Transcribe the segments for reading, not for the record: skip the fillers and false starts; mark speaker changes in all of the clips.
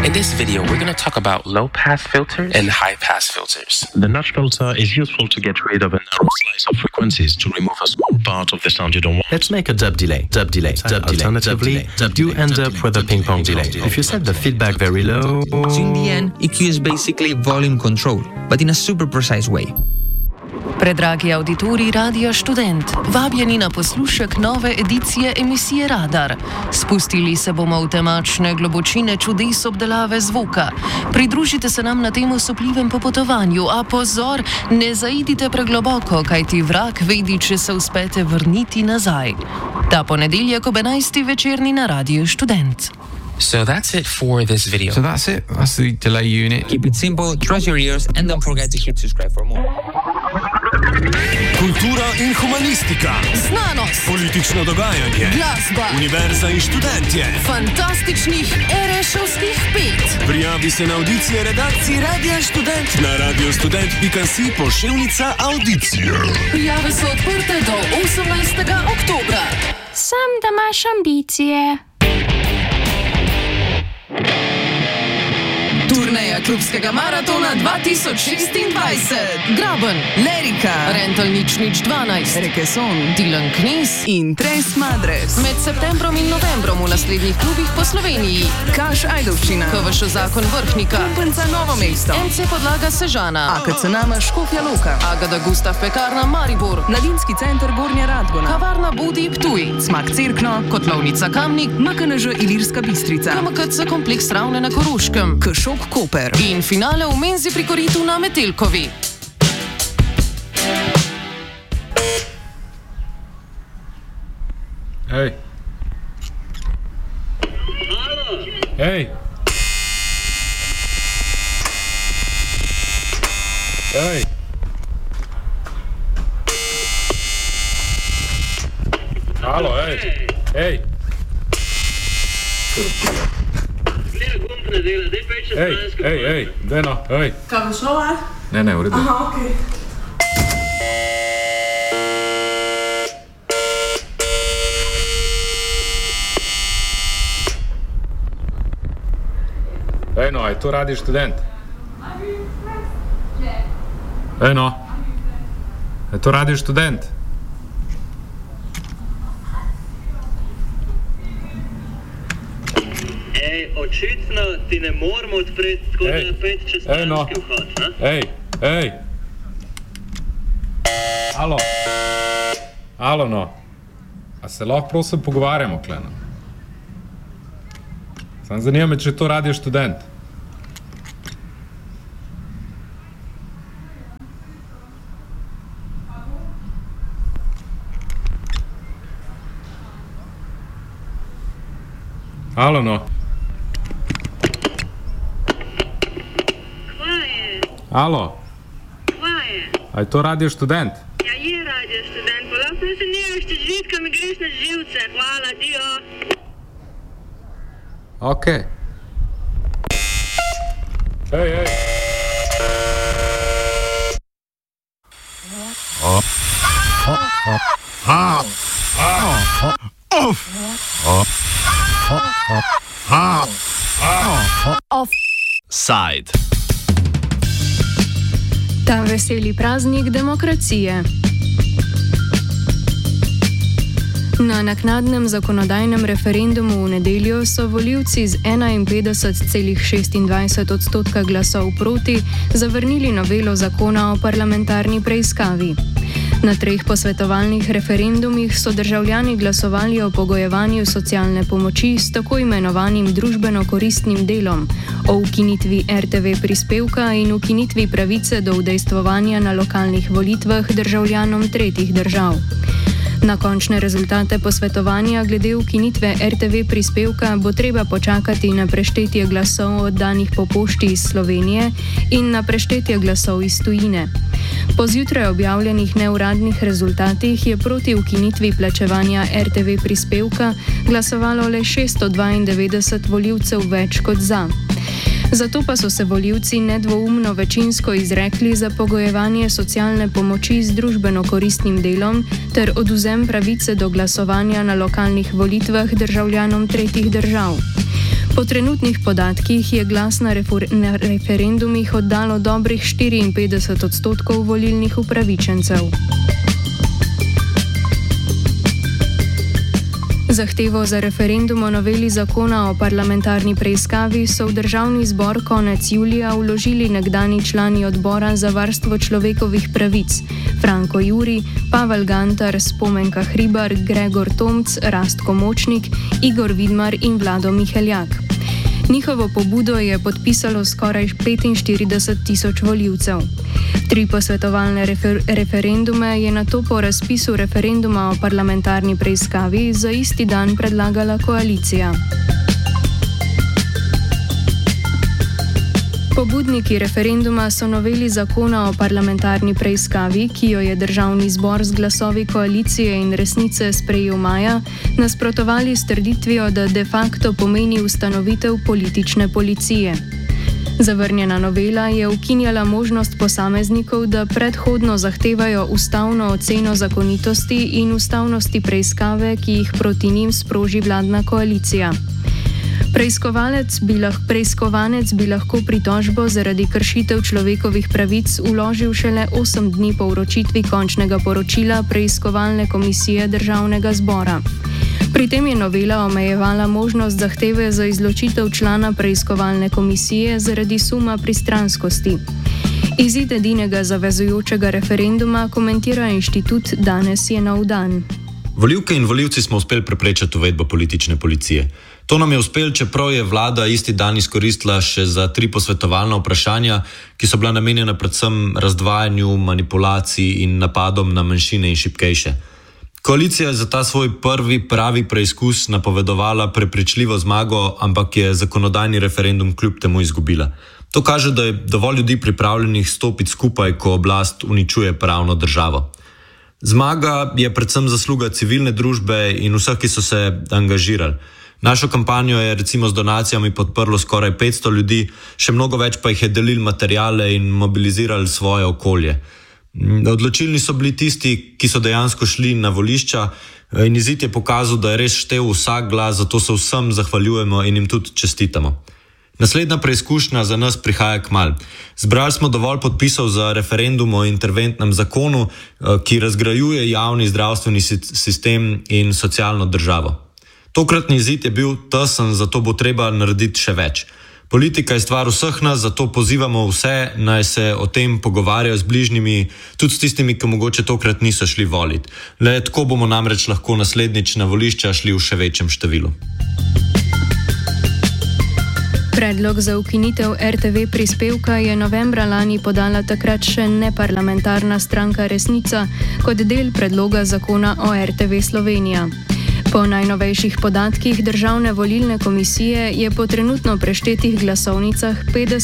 Speaker 1: In this video, we're going to talk about low-pass filters and high-pass filters. The notch filter is useful to get rid of a narrow slice of frequencies to remove a small part of the sound you don't want. Let's make a dub delay. Alternatively, you end up with a ping-pong delay. If you set the feedback very low...
Speaker 2: So in the end, EQ is basically volume control, but in a super precise way.
Speaker 3: Predragi auditorij Radia Študent, vabljeni na poslušek nove edicije emisije Radar. Spustili se bomo v temačne globočine čudes obdelave zvoka. Pridružite se nam na tem osupljivem popotovanju, a pozor, ne zaidite pregloboko, kajti vrag vedi, če se uspete vrniti nazaj. Ta ponedeljek ob 11. večerni na Radiu Študent.
Speaker 1: So that's it for this video.
Speaker 4: So that's it. That's the delay unit.
Speaker 2: Keep it simple, trust your ears, and don't forget to hit subscribe for more.
Speaker 5: Kultura in humanistika,
Speaker 3: Znanost,
Speaker 5: politično dogajanje,
Speaker 3: glasba,
Speaker 5: univerza in študentje,
Speaker 3: fantastičnih erešovskih pet.
Speaker 5: Prijavi se na audicije redakciji Radia Študent na radiostudent.si pošiljnica audicije.
Speaker 3: Prijave so odprte do 18. oktobra.
Speaker 6: Sam da imaš ambicije.
Speaker 3: Turneja klubskega maratona 2026. Graben,
Speaker 7: Lerika,
Speaker 3: Rental nič 12,
Speaker 7: Rekeson
Speaker 3: Dilan Knis
Speaker 7: in Tres Madres.
Speaker 3: med septembrom in novembrom v naslednjih klubih po Sloveniji.
Speaker 7: Kaš Ajdovščina,
Speaker 3: KVŠ Zakon Vrhnika,
Speaker 7: Kumpenca Novo mesto,
Speaker 3: MC Podlaga Sežana,
Speaker 7: AKC Nama Škofja Loka,
Speaker 3: Agada Gustav Pekarna Maribor,
Speaker 7: Mladinski center Gornja Radgona,
Speaker 3: Kavarna Budi Ptuj,
Speaker 7: Smak Cerkno,
Speaker 3: Kotlovnica Kamnik,
Speaker 7: MKNŽ Ilirska Bistrica,
Speaker 3: KMKC Kompleks Ravne na Koroškem
Speaker 7: Kšok Koper.
Speaker 3: in finale v Menzi pri Koritu na Metelkovi.
Speaker 4: Hej. Hej. Hej. Halo, hej. Hej. Hej, daj no, hej.
Speaker 7: Kaj bo šlo, a?
Speaker 4: Ne, v redu.
Speaker 7: Aha, okej.
Speaker 4: Ej no, aj to radi študent? Ej no, aj to radi študent?
Speaker 8: Očitno ti ne moramo odpreti tako da 5 čez stranski vhod, ne?
Speaker 4: Ej. Alo no. A se lahko prosim pogovarjamo, kleno? Sam zanima me, če to radi študent. Alo no. Alo.
Speaker 8: Kva je?
Speaker 4: A je to Radio Študent?
Speaker 8: Ja, je Radio Študent, pa lahko se nemaš te žvitka, mi greš na živce. Hvala, dio.
Speaker 4: Okej. Hej.
Speaker 5: Side.
Speaker 6: Ta veseli praznik demokracije. Na naknadnem zakonodajnem referendumu v nedeljo so volivci z 51,26% glasov proti zavrnili novelo zakona o parlamentarni preiskavi. Na 3 posvetovalnih referendumih so državljani glasovali o pogojevanju socialne pomoči s tako imenovanim družbeno koristnim delom, o ukinitvi RTV prispevka in ukinitvi pravice do udejstvovanja na lokalnih volitvah državljanom tretjih držav. Na končne rezultate posvetovanja glede ukinitve RTV prispevka bo treba počakati na preštetje glasov oddanih po pošti iz Slovenije in na preštetje glasov iz tujine. Po zjutraj objavljenih neuradnih rezultatih je proti ukinitvi plačevanja RTV prispevka glasovalo le 692 volivcev več kot za. Zato pa so se volivci nedvoumno večinsko izrekli za pogojevanje socialne pomoči z družbeno koristnim delom ter odvzem pravice do glasovanja na lokalnih volitvah državljanom tretjih držav. Po trenutnih podatkih je glas na referendumih oddalo dobrih 54% volilnih upravičencev. Zahtevo za referendum o noveli zakona o parlamentarni preiskavi so v Državni zbor konec julija vložili nekdanji člani odbora za varstvo človekovih pravic Franko Juri, Pavel Gantar, Spomenka Hribar, Gregor Tomc, Rastko Močnik, Igor Vidmar in Vlado Miheljak. Njihovo pobudo je podpisalo skoraj 45.000 volivcev. 3 posvetovalne referendume je nato po razpisu referenduma o parlamentarni preiskavi za isti dan predlagala koalicija. Pobudniki referenduma so noveli zakona o parlamentarni preiskavi, ki jo je Državni zbor z glasovi koalicije in Resnice sprejel maja, nasprotovali s trditvijo, da de facto pomeni ustanovitev politične policije. Zavrnjena novela je ukinjala možnost posameznikov, da predhodno zahtevajo ustavno oceno zakonitosti in ustavnosti preiskave, ki jih proti njim sproži vladna koalicija. Preiskovanec bi lahko pritožbo zaradi kršitev človekovih pravic vložil šele 8 dni po vročitvi končnega poročila preiskovalne komisije Državnega zbora. Pri tem je novela omejevala možnost zahteve za izločitev člana preiskovalne komisije zaradi suma pristranskosti. Izid edinega zavezujočega referenduma komentira inštitut Danes je nov dan.
Speaker 9: Volivke in volivci smo uspeli preprečiti uvedbo politične policije. To nam je uspelo, čeprav je vlada isti dan izkoristila še za 3 posvetovalna vprašanja, ki so bila namenjena predvsem razdvajanju, manipulaciji in napadom na manjšine in šibkejše. Koalicija je za ta svoj prvi pravi preizkus napovedovala prepričljivo zmago, ampak je zakonodajni referendum kljub temu izgubila. To kaže, da je dovolj ljudi pripravljenih stopiti skupaj, ko oblast uničuje pravno državo. Zmaga je predvsem zasluga civilne družbe in vseh, ki so se angažirali. Našo kampanjo je recimo z donacijami podprlo skoraj 500 ljudi, še mnogo več pa jih je delili materiale in mobilizirali svoje okolje. Odločilni so bili tisti, ki so dejansko šli na volišča in izid je pokazal, da je res štel vsak glas, zato se vsem zahvaljujemo in jim tudi čestitamo. Naslednja preizkušnja za nas prihaja kmalu. Zbrali smo dovolj podpisov za referendum o interventnem zakonu, ki razgrajuje javni zdravstveni sistem in socialno državo. Tokratni izid je bil tesen, zato bo treba narediti še več. Politika je stvar vseh nas, zato pozivamo vse, naj se o tem pogovarjajo z bližnjimi, tudi s tistimi, ki mogoče tokrat niso šli voliti. Le tako bomo namreč lahko naslednjič na volišča šli v še večjem številu.
Speaker 6: Predlog za ukinitev RTV prispevka je novembra lani podala takrat še neparlamentarna stranka Resnica kot del predloga zakona o RTV Slovenija. Po najnovejših podatkih Državne volilne komisije je po trenutno preštetih glasovnicah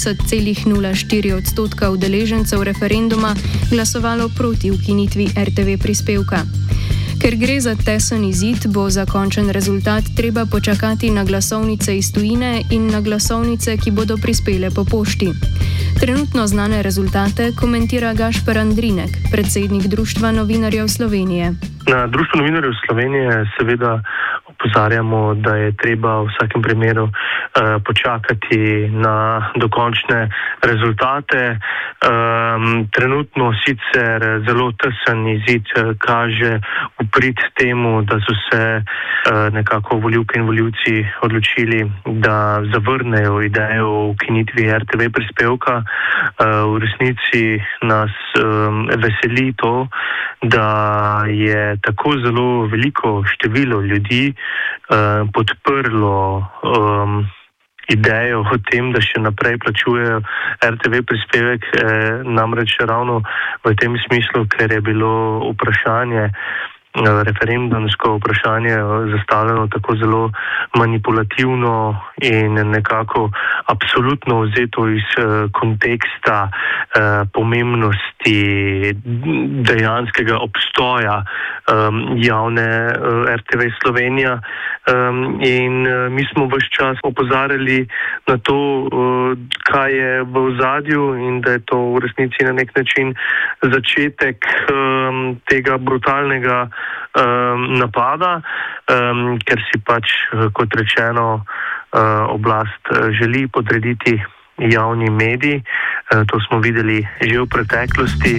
Speaker 6: 50,04% udeležencev referenduma glasovalo proti ukinitvi RTV prispevka. Ker gre za tesen izid, bo za končen rezultat treba počakati na glasovnice iz tujine in na glasovnice, ki bodo prispele po pošti. Trenutno znane rezultate komentira Gašper Andrinek, predsednik Društva novinarjev Slovenije.
Speaker 10: Na Društvu novinarjev Slovenije seveda opozarjamo, da je treba v vsakem primeru počakati na dokončne rezultate. Trenutno sicer zelo tesen izid kaže v prid temu, da so se nekako volivke in volivci odločili, da zavrnejo idejo o ukinitvi RTV prispevka. V resnici nas veseli to, da je tako zelo veliko število ljudi podprlo idejo o tem, da še naprej plačujejo RTV prispevek, namreč ravno v tem smislu, ker je bilo vprašanje, referendumsko vprašanje zastavljeno tako zelo manipulativno in nekako absolutno vzeto iz konteksta pomembnosti dejanskega obstoja javne RTV Slovenija. In mi smo ves čas opozarjali na to, kaj je v ozadju in da je to v resnici na nek način začetek tega brutalnega napada, ker si pač, kot rečeno, oblast želi podrediti javni medij. To smo videli že v preteklosti.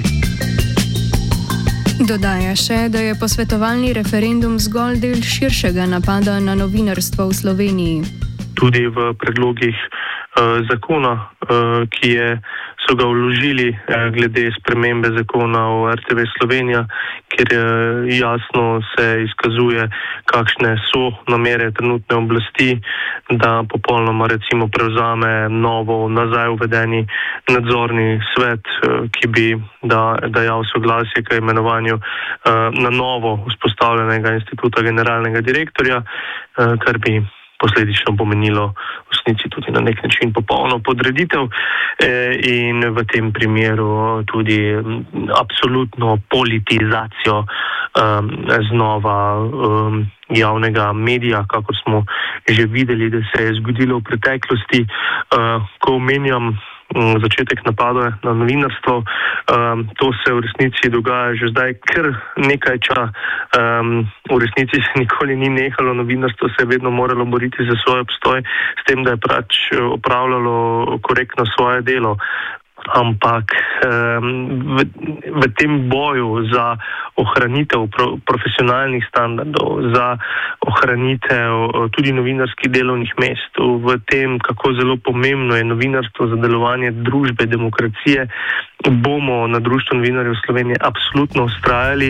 Speaker 6: Dodaja še, da je posvetovalni referendum zgolj del širšega napada na novinarstvo v Sloveniji.
Speaker 10: Tudi v predlogih zakona, so ga vložili glede spremembe zakona o RTV Slovenija, kjer jasno se izkazuje, kakšne so namere trenutne oblasti, da popolnoma recimo prevzame novo nazaj uvedeni nadzorni svet, ki bi dajal soglasje k imenovanju na novo vzpostavljenega instituta generalnega direktorja, kar bi posledično pomenilo v resnici tudi na nek način popolno podreditev in v tem primeru tudi absolutno politizacijo znova javnega medija, kako smo že videli, da se je zgodilo v preteklosti. Ko omenjam začetek napada na novinarstvo, to se v resnici dogaja že zdaj kar nekaj časa. V resnici se nikoli ni nehalo, novinarstvo se je vedno moralo boriti za svoj obstoj, s tem, da je pač opravljalo korektno svoje delo. Ampak v tem boju za ohranitev profesionalnih standardov, za ohranitev tudi novinarskih delovnih mest, v tem, kako zelo pomembno je novinarstvo za delovanje družbe, demokracije, bomo na Društvu novinarjev Slovenije absolutno vztrajali.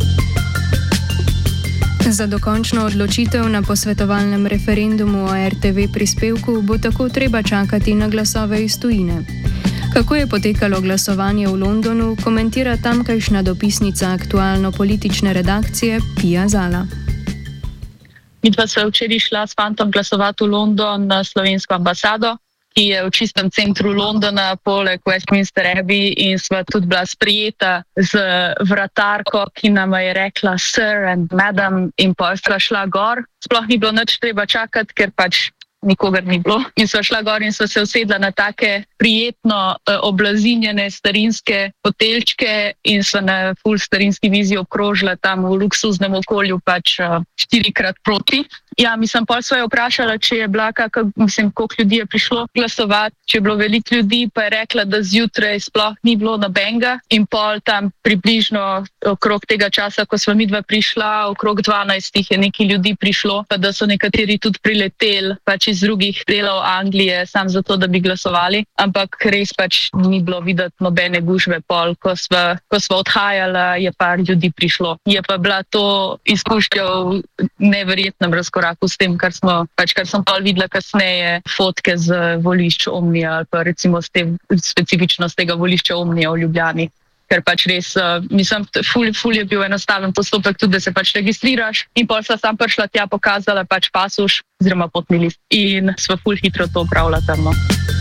Speaker 6: Za dokončno odločitev na posvetovalnem referendumu o RTV prispevku bo tako treba čakati na glasove iz tujine. Kako je potekalo glasovanje v Londonu, komentira tamkajšnja dopisnica aktualno-politične redakcije Pia Zala.
Speaker 11: Midva sva včeraj šla s fantom glasovati v London na slovensko ambasado, ki je v čistem centru Londona, poleg Westminster Abbey, in sva tudi bila sprijeta z vratarko, ki nam je rekla sir and madam, in pa sva šla gor. Sploh ni bilo nič treba čakati, ker pač nikogar ni bilo. In sva šla gor in sva se usedla na take prijetno oblazinjene starinske hotelčke in sva na ful starinski vizi obkrožila tam v luksuznem okolju pač 4x proti. Ja, mislim, pol sva jo vprašala, če je bila koliko ljudi je prišlo glasovati, če je bilo veliko ljudi, pa je rekla, da zjutraj sploh ni bilo nobenega, in pol tam približno okrog tega časa, ko sva midva prišla, okrog 12 je nekaj ljudi prišlo, pa da so nekateri tudi prileteli pač iz drugih delov Anglije, sam zato, da bi glasovali, ampak res pač ni bilo videti nobene gužve pol. Ko sva odhajala, je par ljudi prišlo. Je pa bila to izkušnja v neverjetnem razkoraku s tem, kar sem pa videla kasneje, fotke z volišč Omnija ali pa recimo specifično z tega volišča Omnija v Ljubljani. Ker pač res, mislim, ful je bil enostaven postopek tudi, da se pač registriraš, in pol sva sam prišla tja, pokazala pač pasuš oziroma potni list in sva ful hitro to opravila tam.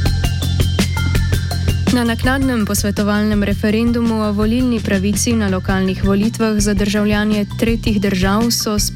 Speaker 6: Na naknadnem posvetovalnem referendumu o volilni pravici na lokalnih volitvah za državljanje tretjih držav so s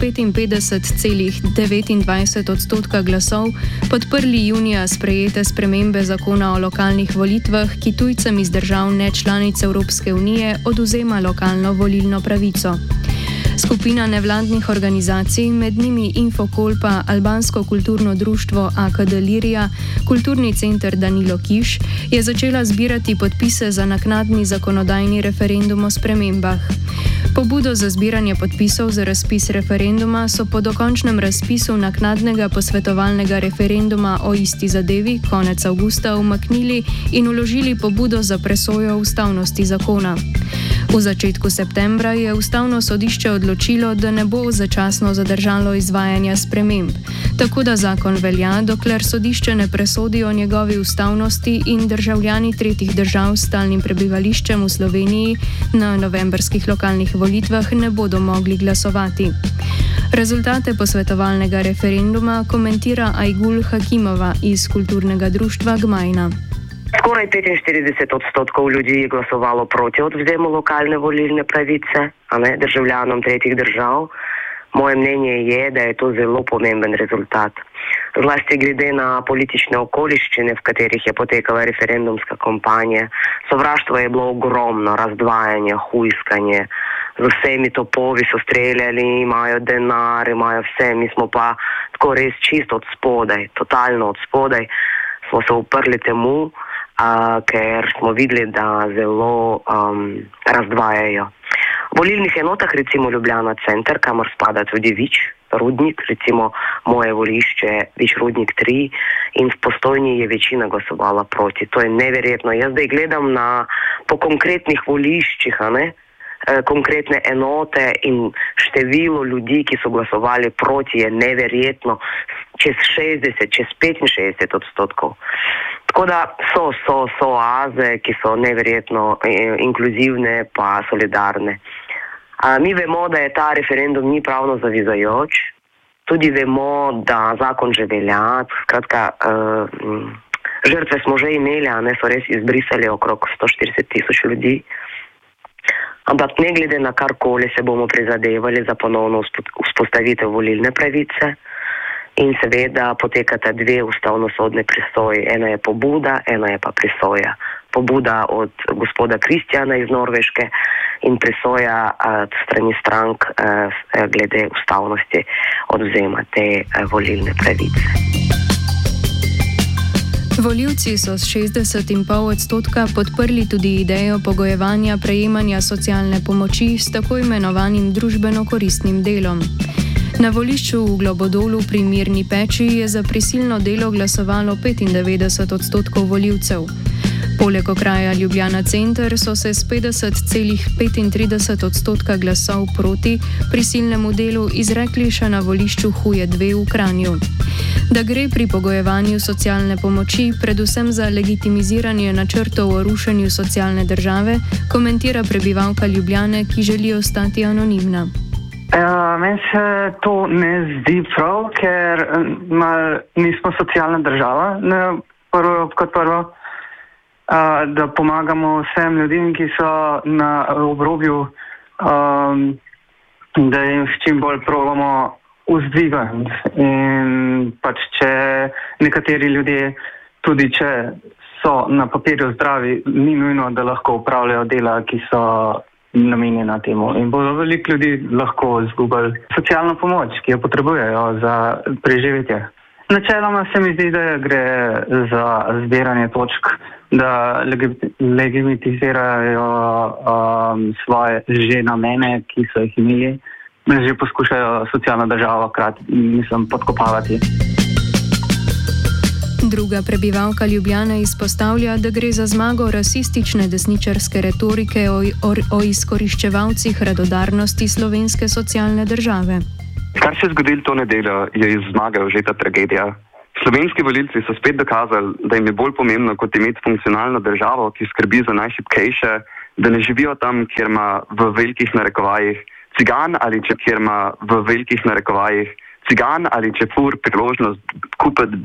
Speaker 6: 55,29% glasov podprli junija sprejete spremembe zakona o lokalnih volitvah, ki tujcem iz držav nečlanic Evropske unije odvzema lokalno volilno pravico. Skupina nevladnih organizacij, med njimi Infokolpa, albansko kulturno društvo AKD Lirija, kulturni center Danilo Kiš, je začela zbirati podpise za naknadni zakonodajni referendum o spremembah. Pobudo za zbiranje podpisov za razpis referenduma so po dokončnem razpisu naknadnega posvetovalnega referenduma o isti zadevi konec avgusta umaknili in vložili pobudo za presojo ustavnosti zakona. V začetku septembra je Ustavno sodišče odločilo, da ne bo začasno zadržalo izvajanja sprememb, tako da zakon velja, dokler sodišče ne presodi o njegovi ustavnosti in državljani tretjih držav s stalnim prebivališčem v Sloveniji na novembrskih lokalnih volitvah ne bodo mogli glasovati. Rezultate posvetovalnega referenduma komentira Ajgul Hakimova iz kulturnega društva Gmajna.
Speaker 12: Skoraj 45% ljudi je glasovalo proti odvzemu lokalne volilne pravice, državljanom tretjih držav. Moje mnenje je, da je to zelo pomemben rezultat. Zlasti glede na politične okoliščine, v katerih je potekala referendumska kampanja. Sovraštvo je bilo ogromno, razdvajanje, hujskanje, z vsemi topovi so streljali, imajo denar, imajo vse, mi smo pa tako res čisto od spodaj, totalno od spodaj, smo se uprli temu, ker smo videli, da zelo razdvajajo. V volilnih enotah, recimo Ljubljana center, kamor spada tudi Vič, Rudnik, recimo moje volišče Vič Rudnik 3 in v Postojni je večina glasovala proti. To je neverjetno. Jaz zdaj gledam po konkretnih voliščih, konkretne enote in število ljudi, ki so glasovali proti, je neverjetno. Čez 60, čez 65%. Tako da so oaze, ki so neverjetno inkluzivne pa solidarne. Mi vemo, da je ta referendum ni pravno zavezujoč, tudi vemo, da zakon že velja, skratka, žrtve smo že imeli, so res izbrisali okrog 140,000 ljudi, ampak ne glede na karkoli se bomo prizadevali za ponovno vzpostavitev volilne pravice in seveda potekata dve ustavnosodne presoje, ena je pobuda, ena je pa presoja. Pobuda od gospoda Kristjana iz Norveške in presoja strani strank glede ustavnosti odvzema te volilne pravice.
Speaker 6: Volivci so s 60,5% podprli tudi idejo pogojevanja prejemanja socialne pomoči s tako imenovanim družbeno koristnim delom. Na volišču v Globodolu pri Mirni Peči je za prisilno delo glasovalo 95% volivcev. Poleg okraja Ljubljana center so se s 50,35% glasov proti prisilnemu delu izrekli še na volišču Huje 2 v Kranju. Da gre pri pogojevanju socialne pomoči predvsem za legitimiziranje načrtov o rušenju socialne države, komentira prebivalka Ljubljane, ki želi ostati anonimna.
Speaker 13: Meni se to ne zdi prav, ker nismo socialna država, kot prvo, da pomagamo vsem ljudem, ki so na obrobju, da jim s čim bolj probamo vzdvigati. In pač če nekateri ljudje, tudi če so na papirju zdravi, ni nujno, da lahko upravljajo dela, ki so namenjena temu. In bodo veliko ljudi lahko izgubili socialno pomoč, ki jo potrebujejo za preživetje. Načeloma se mi zdi, da gre za zbiranje točk, da legitimizirajo svoje že namene, ki so jih imeli, že poskušajo socialno državo podkopavati.
Speaker 6: Druga prebivalka Ljubljane izpostavlja, da gre za zmago rasistične desničarske retorike o izkoriščevalcih radodarnosti slovenske socialne države.
Speaker 14: Kar se je zgodilo to nedeljo, je iz zmage vžeta tragedija. Slovenski volilci so spet dokazali, da jim je bolj pomembno kot imeti funkcionalno državo, ki skrbi za najšibkejše, da ne živijo tam, kjer ima v velikih narekovajih cigan ali kjer ima v velikih narekovajih cigan ali če fur priložnost kupiti